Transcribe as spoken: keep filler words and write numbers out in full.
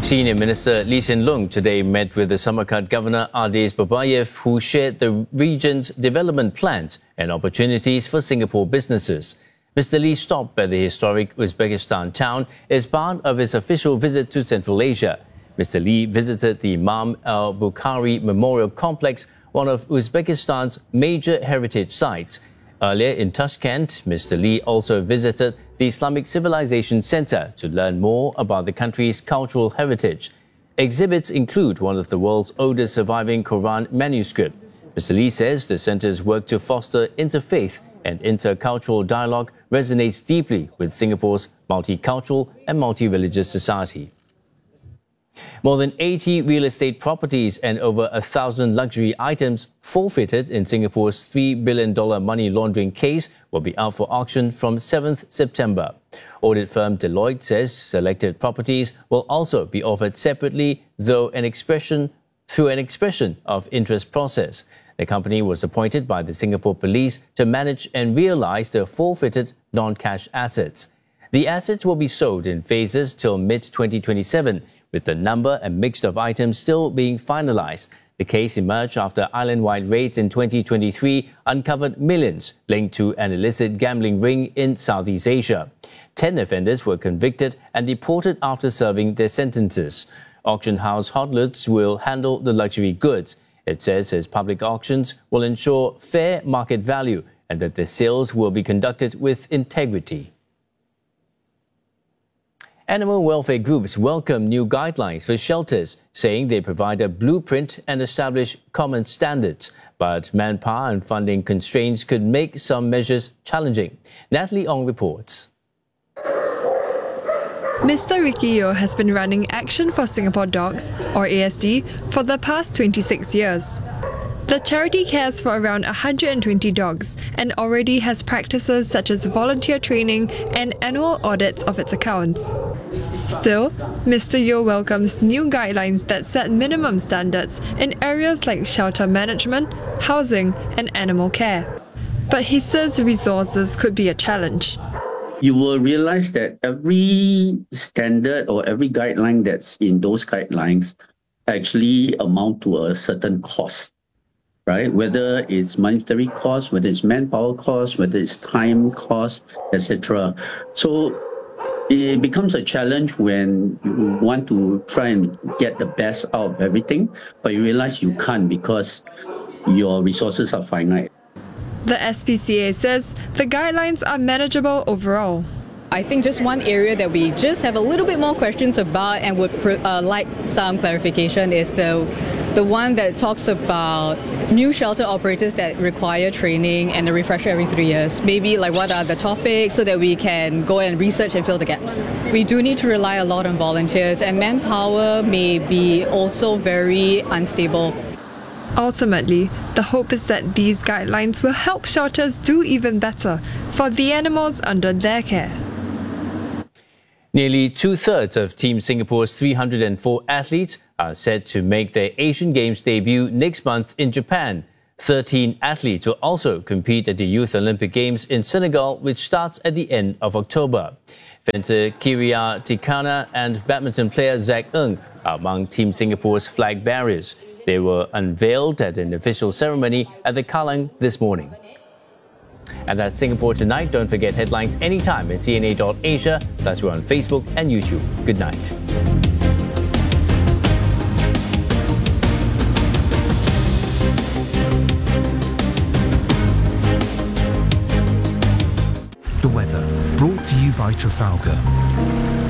Senior Minister Lee Hsien Loong today met with the Samarkand Governor Ades Babayev, who shared the region's development plans and opportunities for Singapore businesses. Mister Lee stopped at the historic Uzbekistan town as part of his official visit to Central Asia. Mister Lee visited the Imam al-Bukhari Memorial Complex, one of Uzbekistan's major heritage sites. Earlier in Tashkent, Mister Lee also visited the Islamic Civilization Center to learn more about the country's cultural heritage. Exhibits include one of the world's oldest surviving Quran manuscript. Mister Lee says the center's work to foster interfaith and intercultural dialogue resonates deeply with Singapore's multicultural and multi-religious society. More than eighty real estate properties and over a thousand luxury items forfeited in Singapore's three billion dollars money laundering case will be out for auction from seventh September. Audit firm Deloitte says selected properties will also be offered separately, though an expression through an expression of interest process. The company was appointed by the Singapore Police to manage and realise the forfeited non-cash assets. The assets will be sold in phases till mid twenty twenty-seven, with the number and mix of items still being finalised. The case emerged after island-wide raids in twenty twenty-three uncovered millions linked to an illicit gambling ring in Southeast Asia. Ten offenders were convicted and deported after serving their sentences. Auction house Hotlets will handle the luxury goods. It says its public auctions will ensure fair market value and that the sales will be conducted with integrity. Animal welfare groups welcome new guidelines for shelters, saying they provide a blueprint and establish common standards. But manpower and funding constraints could make some measures challenging. Natalie Ong reports. Mister Ricky Yeo has been running Action for Singapore Dogs, or A S D, for the past twenty-six years. The charity cares for around one hundred twenty dogs and already has practices such as volunteer training and annual audits of its accounts. Still, Mister Yeo welcomes new guidelines that set minimum standards in areas like shelter management, housing, and animal care. But he says resources could be a challenge. You will realize that every standard or every guideline that's in those guidelines actually amount to a certain cost. Right? Whether it's monetary cost, whether it's manpower cost, whether it's time cost, et cetera. So it becomes a challenge when you want to try and get the best out of everything, but you realize you can't because your resources are finite. The S P C A says the guidelines are manageable overall. I think just one area that we just have a little bit more questions about and would uh, like some clarification is the the one that talks about new shelter operators that require training and a refresher every three years. Maybe like what are the topics so that we can go and research and fill the gaps. We do need to rely a lot on volunteers, and manpower may be also very unstable. Ultimately, the hope is that these guidelines will help shelters do even better for the animals under their care. Nearly two-thirds of Team Singapore's three hundred four athletes are set to make their Asian Games debut next month in Japan. thirteen athletes will also compete at the Youth Olympic Games in Senegal, which starts at the end of October. Fencer Kiria Tikana and badminton player Zach Ng are among Team Singapore's flag bearers. They were unveiled at an official ceremony at the Kallang this morning. And that's Singapore Tonight. Don't forget headlines anytime at C N A dot Asia. Plus we're on Facebook and YouTube. Good night. The weather, brought to you by Trafalgar.